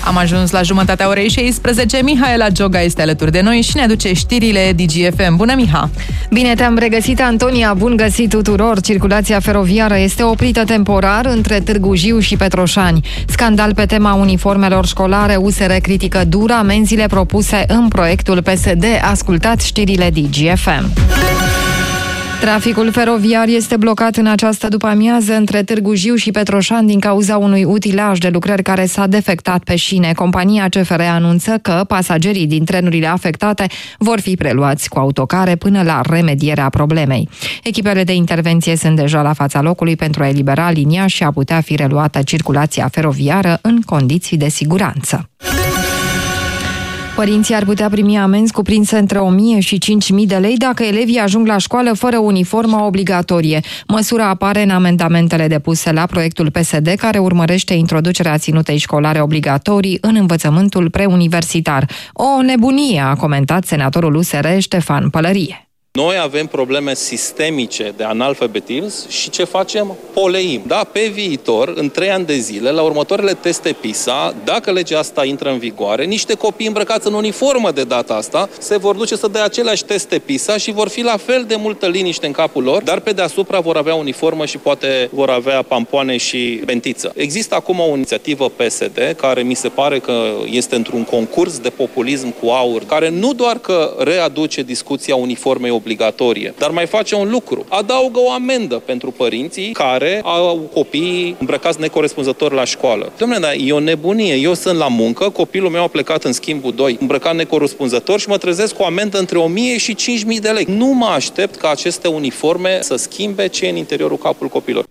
Am ajuns la jumătatea orei 16. Mihaela Gioga este alături de noi și ne aduce știrile DGFM. Bună, Miha! Bine te-am regăsit, Antonia! Bun găsit tuturor! Circulația feroviară este oprită temporar între Târgu Jiu și Petroșani. Scandal pe tema uniformelor școlare. USR critică dur amenziile propuse în proiectul PSD. Ascultați știrile DGFM. Traficul feroviar este blocat în această după-amiază între Târgu Jiu și Petroșani din cauza unui utilaj de lucrări care s-a defectat pe șine. Compania CFR anunță că pasagerii din trenurile afectate vor fi preluați cu autocare până la remedierea problemei. Echipele de intervenție sunt deja la fața locului pentru a elibera linia și a putea fi reluată circulația feroviară în condiții de siguranță. Părinții ar putea primi amenzi cuprinse între 1.000 și 5.000 de lei dacă elevii ajung la școală fără uniformă obligatorie. Măsura apare în amendamentele depuse la proiectul PSD, care urmărește introducerea ținutei școlare obligatorii în învățământul preuniversitar. O nebunie, a comentat senatorul USR Ștefan Pălărie. Noi avem probleme sistemice de analfabetism și ce facem? Poleim. Da, pe viitor, în 3 ani de zile, la următoarele teste PISA, dacă legea asta intră în vigoare, niște copii îmbrăcați în uniformă de data asta se vor duce să dea aceleași teste PISA și vor fi la fel de multă liniște în capul lor, dar pe deasupra vor avea uniformă și poate vor avea pampoane și bentiță. Există acum o inițiativă PSD care mi se pare că este într-un concurs de populism cu aur, care nu doar că readuce discuția uniformei obligatorie, dar mai face un lucru. Adaugă o amendă pentru părinții care au copii îmbrăcați necorespunzător la școală. Dom'le, dar e o nebunie. Eu sunt la muncă, copilul meu a plecat în schimbul 2, îmbrăcat necorespunzător și mă trezesc cu o amendă între 1.000 și 5.000 de lei. Nu mă aștept ca aceste uniforme să schimbe ce e în interiorul capului copilor.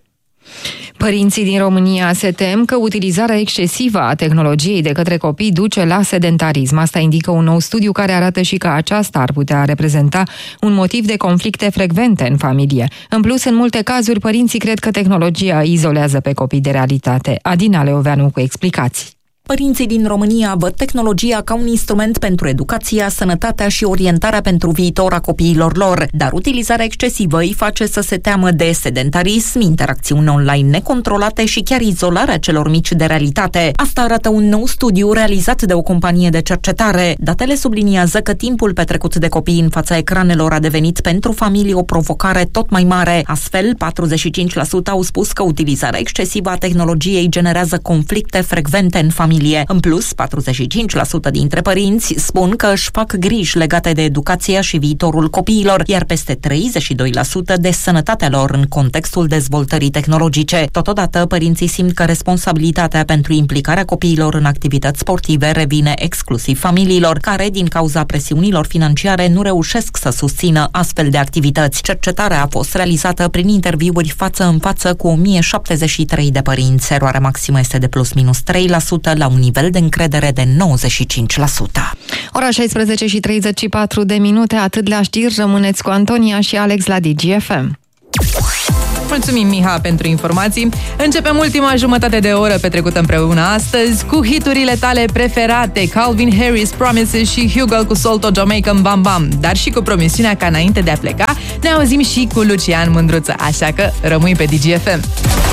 Părinții din România se tem că utilizarea excesivă a tehnologiei de către copii duce la sedentarism. Asta indică un nou studiu care arată și că aceasta ar putea reprezenta un motiv de conflicte frecvente în familie. În plus, în multe cazuri, părinții cred că tehnologia izolează pe copii de realitate. Adina Leoveanu cu explicații. Părinții din România văd tehnologia ca un instrument pentru educația, sănătatea și orientarea pentru viitor a copiilor lor, dar utilizarea excesivă îi face să se teamă de sedentarism, interacțiuni online necontrolate și chiar izolarea celor mici de realitate. Asta arată un nou studiu realizat de o companie de cercetare. Datele subliniază că timpul petrecut de copii în fața ecranelor a devenit pentru familii o provocare tot mai mare. Astfel, 45% au spus că utilizarea excesivă a tehnologiei generează conflicte frecvente în familie. În plus, 45% dintre părinți spun că își fac griji legate de educația și viitorul copiilor, iar peste 32% de sănătatea lor în contextul dezvoltării tehnologice. Totodată, părinții simt că responsabilitatea pentru implicarea copiilor în activități sportive revine exclusiv familiilor, care, din cauza presiunilor financiare, nu reușesc să susțină astfel de activități. Cercetarea a fost realizată prin interviuri față în față cu 1073 de părinți. Eroarea maximă este de +-3%, la un nivel de încredere de 95%. Ora 16 și 34 de minute, atât la știri, rămâneți cu Antonia și Alex la DGFM. Mulțumim, Miha, pentru informații. Începem ultima jumătate de oră petrecută împreună astăzi cu hiturile tale preferate, Calvin Harris, Promises și Hugo cu Solto Jamaican Bam Bam, dar și cu promisiunea ca înainte de a pleca ne auzim și cu Lucian Mândruță, așa că rămâi pe DGFM.